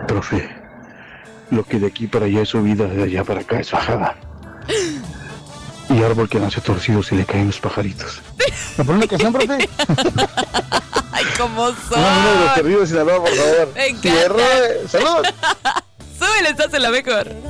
profe. Lo que de aquí para allá es subida, de allá para acá es bajada. Y árbol que nace torcido se le caen los pajaritos. ¿Me pone una canción, profe? Ay, ¿cómo son? Uno de los perdidos de Sinaloa, por favor. Me encanta. ¡Saludos! Súbele, estás en la mejor.